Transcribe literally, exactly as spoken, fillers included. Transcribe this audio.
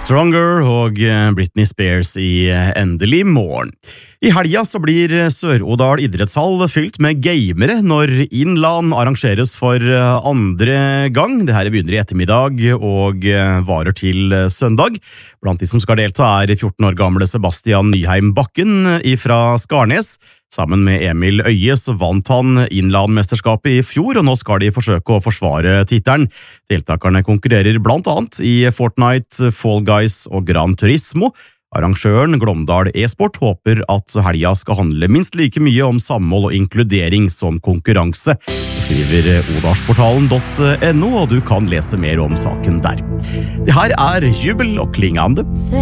Stronger og Britney Spears i Endelig morgen. I helga så blir Sør-Odal idrettshall fylt med gamere når Innland arrangeres for andre gang. Det her begynner i ettermiddag og varer til søndag. Blant de som skal delta er fjorten år gamle Sebastian Nyheim Bakken fra Skarnes. Sammen med Emil Øye så vant han Innland-mesterskapet i fjor, og nå skal de forsøke å forsvare titelen. Deltakerne konkurrerer blant annet i Fortnite, Fall Guys og Gran Turismo. Arrangøren Glåmdal e-sport håper at helga skal handle minst like mye om samhold og inkludering som konkurranse. Det skriver odalsportalen punktum no, og du kan lese mer om saken der. Det her er Jubel og Klingande.